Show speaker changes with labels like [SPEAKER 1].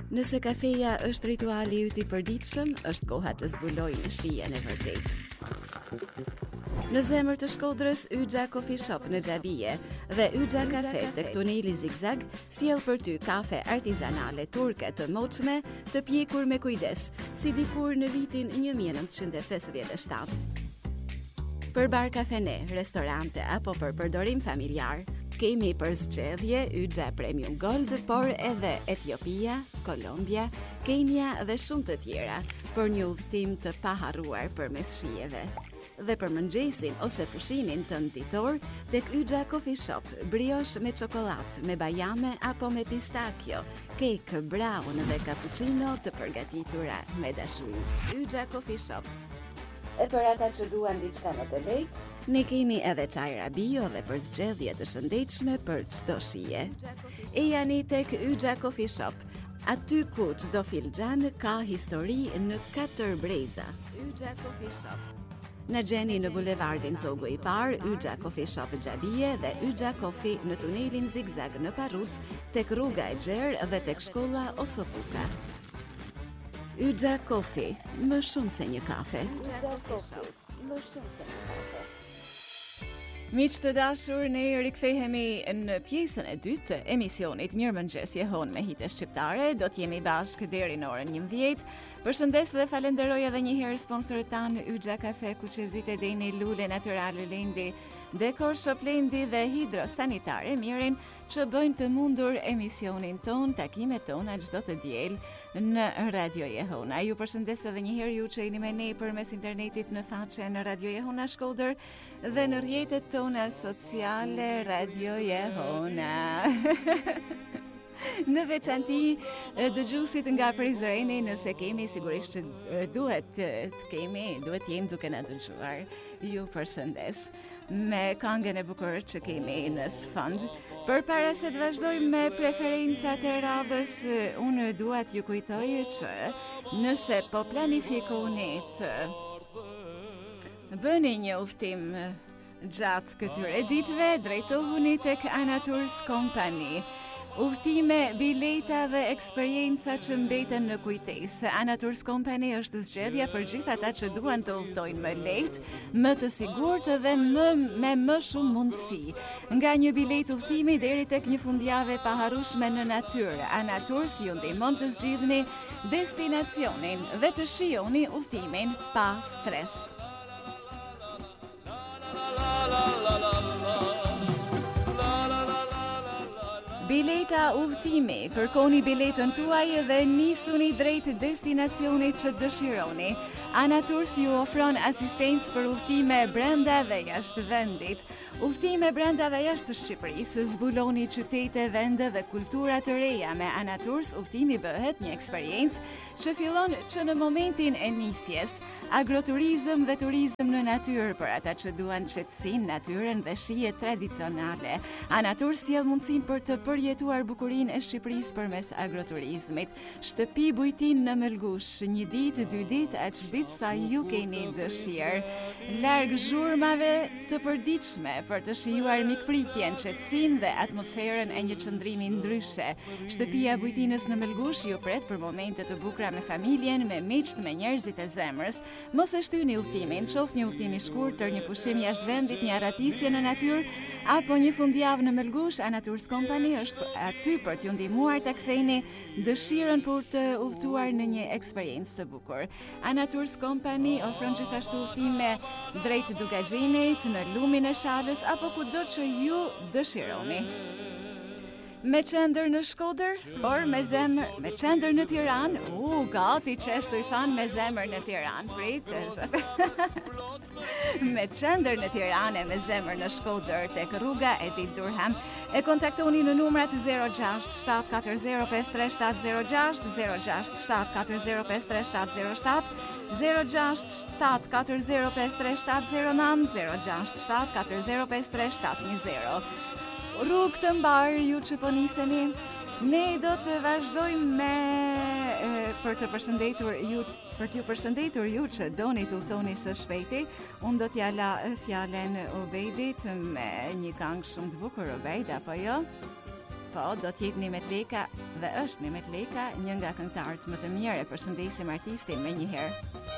[SPEAKER 1] Nëse kafeja është rituali yt I përditshëm, është koha të zbulojnë shijen e vërtetë. Në zemër të Shkodrës, Yxha Coffee Shop në Xhabije dhe Yxha Cafe tek tuneli Zigzag sjell për ty kafe artizanale turke të moçme, të pjekur me kujdes, si dikur në vitin 1957. Për bar kafene, restorante apo për përdorim familjar, kemi për zgjedhje Yxha Premium Gold, por edhe Etiopia, Kolombia, Kenia dhe shumë të tjera, për një udhëtim të paharruar përmes shijeve. Dhe për mëngjesin ose pushimin tënd ditor, tek Yxha Coffee Shop, brioche me çokollatë, me bajame apo me pistakjo, kek, brown dhe cappuccino të përgatitura me dashuri. Yxha Coffee Shop. E për ata që duan diçka më të lehtë, ne kemi edhe çajra bio dhe për zgjedhje të shëndetshme për çdo shije. E jani tek Yxha Coffee Shop, aty ku çdo filxhan ka histori në 4 breza. Yxha Coffee Shop. Në gjeni në bulevardin Zogu I Parë, Yxha Coffee Shop Xhabije dhe Yxha Coffee në tunelin Zigzag në Parruc, tek rruga e Gjerë dhe tek shkolla Osopuka. Yxha Coffee, më shumë se një kafe. Yxha Coffee, më shumë se një kafe. Miq të dashur, ne rikthehemi në pjesën e dytë të emisionit Mirëmëngjes jehon me hite shqiptare. Do të jemi bashkë deri në orën 11. Përshëndes dhe falenderoj edhe një herë sponsorët tanë Yxha Cafe, Kuqezit e Deni, Lule Natyrale Lendi, Dekor Shop Lendi dhe Hidro Sanitare Mirin që bëjnë të mundur emisionin ton, takimet tona çdo të diel në Radio Jehona. Ju përshëndes edhe një herë ju që jeni me ne përmes internetit në faqen Radio Jehona Shkodër dhe në rrjetet tona sociale Radio Jehona. Në veçanti dëgjuesit nga Prizreni, nëse kemi sigurisht që duhet jemi duke na dëgjuar. Ju përshëndes me këngën e bukur që kemi në sfond. Përpara se të vazhdojmë me preferencat e radhës, unë dua t'ju kujtoj që nëse po planifikoni të bëni një udhtim gjatë këtyre ditëve, drejtohuni tek Anatours Company. Udhëtime, bileta dhe eksperjenca që mbeten në kujtesë. Anatours Company është zgjedhja për gjithë ata që duan të udhtojnë më lehtë, më të sigurt dhe me më shumë mundësi. Nga një biletë udhëtimi deri tek një fundjavë e paharrueshme në natyrë. Anatours ju ndihmon të zgjidhni destinacionin dhe të shijoni udhëtimin pa stres. Bileta udhëtimi, kërkoni biletën tuaj dhe nisuni drejt destinacionit që dëshironi. Anatours ju ofron asistencë për udhëtime brenda dhe jashtë vendit. Udhëtime brenda dhe jashtë Shqipërisë, zbuloni qytete, vende dhe kultura të reja. Me Anatours udhëtimi bëhet një eksperiencë që fillon që në momentin e nisjes. Agroturizëm dhe turizëm në natyrë për ata që duan qetësinë, natyrën dhe shije tradicionale. Anatours sjell mundësinë për të përjetuar bukurinë e Shqipërisë përmes agroturizmit. Shtëpi bujtin në Mëlgush, 1 ditë, 2 ditë, aq ditë sa ju keni dëshirë. Larg zhurmave të përditshme për të shijuar mikpritjen, qetësinë dhe atmosferën e një çndrimi ndryshe. Shtëpia bujtinës në Mëlgush ju pret për momente të bukura me familjen, me miqt, me njerëzit e zemrës. Mos e shtyni udhëtimin, qoftë një udhëtim I shkurtër, një pushim jashtë vendit, një arratisje në natyrë apo një fundjavë në Mëlgush. Anatours Company është aty për t'ju ndihmuar ta ktheni dëshirën për të udhëtuar në një eksperiencë të bukur. Anatours Company ofron gjithashtu udhëtime drejt Dugaxhinit, në lumin e Shalës apo kudo që ju dëshironi. Me qendër në Shkodër, por me zemër, me qendër në Tiranë, gati qeshtu I than me zemër në Tiranë, me qendër në Tiranë e me zemër në Shkodër, tek rruga Edith Durham, e kontaktoni në numrat 06 740 537 06, 06 740 537 06 740 537 09, 06 740 537 20. Rrugë të mbarë ju që po niseni. Ne do të vazhdojmë për t'ju përshëndetur ju që doni të udhtoni së shpejti. Unë do t'ja la fjalen Obejdit me një këngë shumë të bukur, Obejd, apo jo? Po, do t'jetë 11 leka dhe është 11 leka, një nga këngëtarët më të mirë e përshëndesim artistin me njëherë.